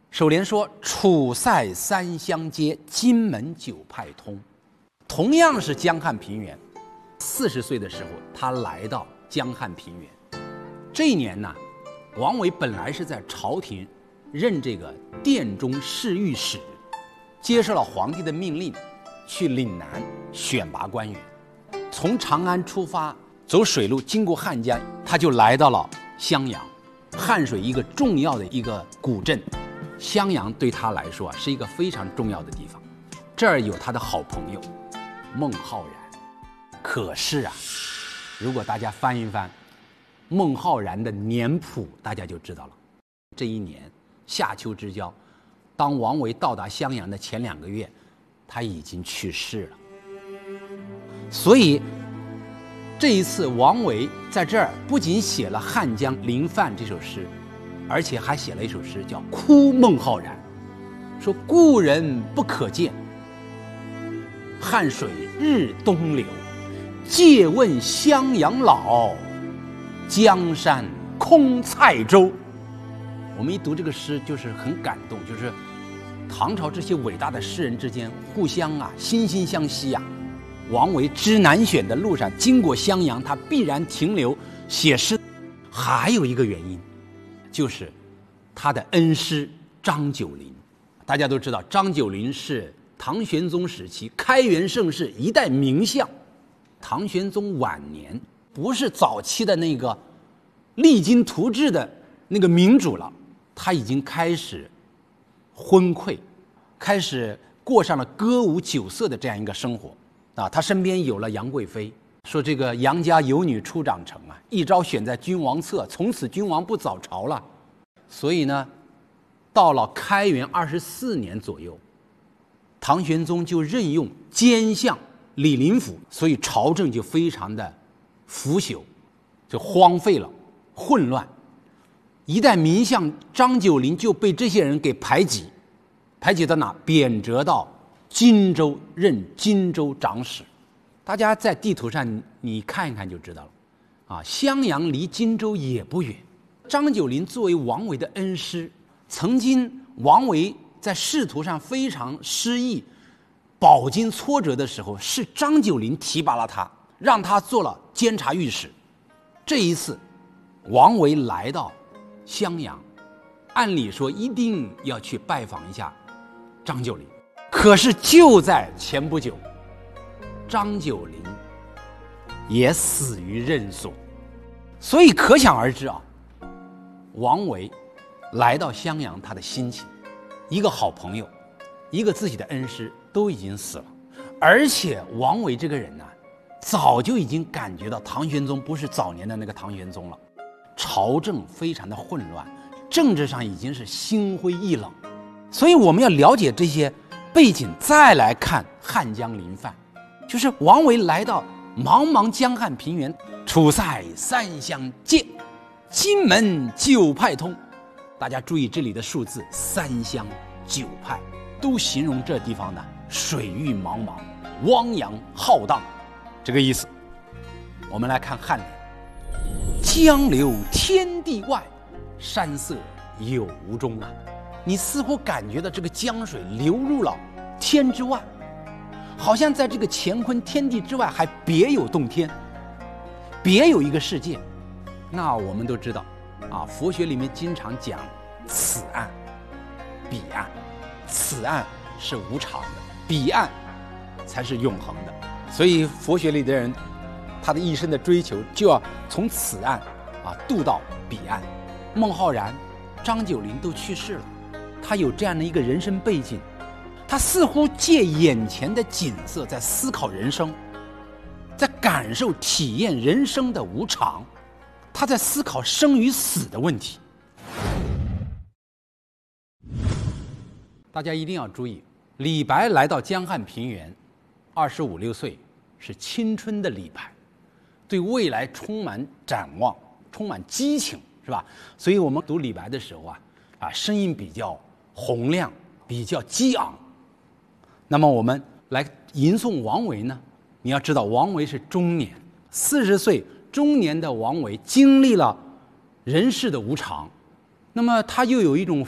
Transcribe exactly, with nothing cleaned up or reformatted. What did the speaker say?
首联说楚塞三乡接，金门九派通。同样是江汉平原，四十岁的时候，他来到江汉平原。这一年呢，王维本来是在朝廷任这个殿中侍御史，接受了皇帝的命令，去岭南选拔官员。从长安出发，走水路经过汉江，他就来到了襄阳，汉水一个重要的一个古镇。襄阳对他来说啊，是一个非常重要的地方。这儿有他的好朋友孟浩然。可是啊，如果大家翻一翻孟浩然的年谱，大家就知道了。这一年夏秋之交，当王维到达襄阳的前两个月，他已经去世了。所以这一次王维在这儿不仅写了《汉江临泛》这首诗，而且还写了一首诗叫《哭孟浩然》，说故人不可见，汉水日东流，借问襄阳老，江山空蔡州。我们一读这个诗就是很感动，就是唐朝这些伟大的诗人之间互相啊惺惺相惜啊。王维知南选的路上经过襄阳，他必然停留写诗。还有一个原因，就是他的恩师张九龄。大家都知道，张九龄是唐玄宗时期开元盛世一代名相。唐玄宗晚年不是早期的那个励精图治的那个明主了，他已经开始昏聩，开始过上了歌舞酒色的这样一个生活啊。他身边有了杨贵妃，说这个杨家有女初长成啊，一朝选在君王侧，从此君王不早朝了。所以呢，到了开元二十四年左右，唐玄宗就任用监相李林甫，所以朝政就非常的腐朽，就荒废了，混乱。一代名相张九龄就被这些人给排挤，排挤到哪？贬谪到荆州任荆州长史。大家在地图上你看一看就知道了啊，襄阳离荆州也不远。张九龄作为王维的恩师，曾经王维在仕途上非常失意，饱经挫折的时候，是张九龄提拔了他，让他做了监察御史。这一次王维来到襄阳，按理说一定要去拜访一下张九龄，可是就在前不久，张九龄也死于任所。所以可想而知啊，王维来到襄阳，他的心情，一个好朋友，一个自己的恩师都已经死了。而且王维这个人呢、啊，早就已经感觉到唐玄宗不是早年的那个唐玄宗了，朝政非常的混乱，政治上已经是心灰意冷。所以我们要了解这些背景，再来看汉江临泛。就是王维来到茫茫江汉平原，楚塞三乡接，金门九派通。大家注意这里的数字，三乡九派都形容这地方的水域茫茫，汪洋浩荡，这个意思。我们来看颔联，江流天地外，山色有无中啊。你似乎感觉到这个江水流入了天之外，好像在这个乾坤天地之外还别有洞天，别有一个世界。那我们都知道啊，佛学里面经常讲此岸彼岸，此岸是无常的，彼岸才是永恒的。所以佛学里的人，他的一生的追求就要从此岸啊渡到彼岸。孟浩然、张九龄都去世了，他有这样的一个人生背景，他似乎借眼前的景色在思考人生，在感受体验人生的无常，他在思考生与死的问题。大家一定要注意，李白来到江汉平原，二十五六岁，是青春的李白，对未来充满展望，充满激情，是吧？所以我们读李白的时候啊，啊，声音比较洪亮，比较激昂。那么我们来吟诵王维呢，你要知道，王维是中年，四十岁中年的王维经历了人世的无常，那么他又有一种